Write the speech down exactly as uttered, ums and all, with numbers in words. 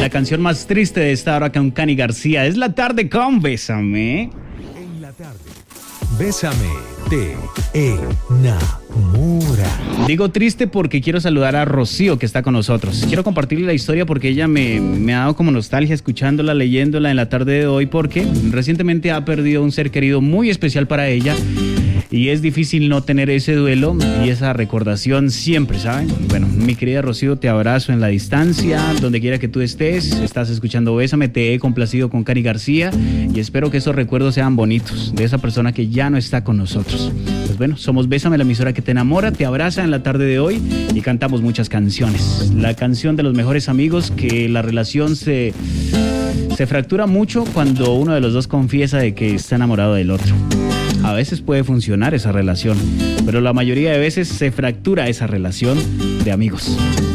la canción más triste de esta hora con Cani García. Es la tarde con Bésame. En la tarde, Bésame, te enamora. Digo triste porque quiero saludar a Rocío, que está con nosotros. Quiero compartirle la historia porque ella me, me ha dado como nostalgia escuchándola, leyéndola en la tarde de hoy, porque recientemente ha perdido un ser querido muy especial para ella. Y es difícil no tener ese duelo y esa recordación siempre, ¿saben? Bueno, mi querida Rocío, te abrazo en la distancia, donde quiera que tú estés. Estás escuchando Bésame, te he complacido con Cani García y espero que esos recuerdos sean bonitos de esa persona que ya no está con nosotros. Pues bueno, somos Bésame, la emisora que te enamora, te abraza en la tarde de hoy y cantamos muchas canciones. La canción de los mejores amigos, que la relación se, se fractura mucho cuando uno de los dos confiesa de que está enamorado del otro. A veces puede funcionar esa relación, pero la mayoría de veces se fractura esa relación de amigos.